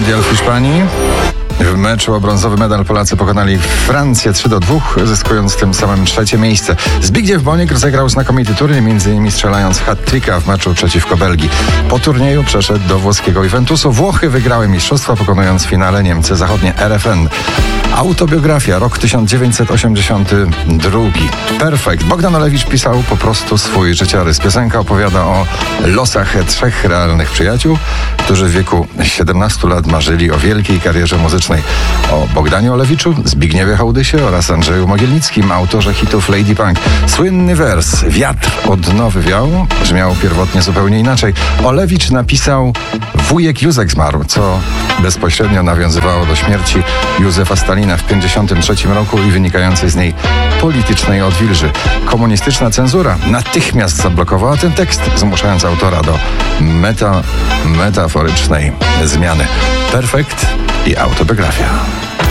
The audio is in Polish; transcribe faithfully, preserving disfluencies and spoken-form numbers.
Mundial w Hiszpanii. W meczu o brązowy medal Polacy pokonali Francję trzy do dwóch, zyskując tym samym trzecie miejsce. Zbigniew Boniek rozegrał znakomity turniej, między innymi strzelając hat-tricka w meczu przeciwko Belgii. Po turnieju przeszedł do włoskiego Juventusu. Włochy wygrały mistrzostwa, pokonując w finale Niemcy Zachodnie R F N. Autobiografia, rok tysiąc dziewięćset osiemdziesiąty drugi. Perfekt. Bogdan Olewicz pisał po prostu swój życiorys. Piosenka opowiada o losach trzech realnych przyjaciół, którzy w wieku siedemnastu lat marzyli o wielkiej karierze muzycznej. O Bogdanie Olewiczu, Zbigniewie Hołdysie oraz Andrzeju Mogielnickim, autorze hitów Lady Punk. Słynny wers Wiatr od nowy wiał brzmiał pierwotnie zupełnie inaczej. Olewicz napisał Wujek Józek zmarł, co bezpośrednio nawiązywało do śmierci Józefa Stalina w pięćdziesiątym trzecim roku i wynikającej z niej politycznej odwilży. Komunistyczna cenzura natychmiast zablokowała ten tekst, zmuszając autora do meta, metaforycznej zmiany. Perfekt i autobiografia.